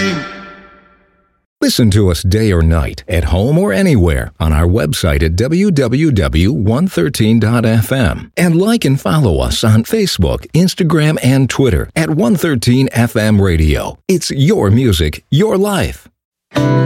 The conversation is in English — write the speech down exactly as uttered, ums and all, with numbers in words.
name. Listen to us day or night, at home or anywhere, on our website at w w w dot one thirteen dot f m. And like and follow us on Facebook, Instagram, and Twitter at one thirteen F M Radio. It's your music, your life.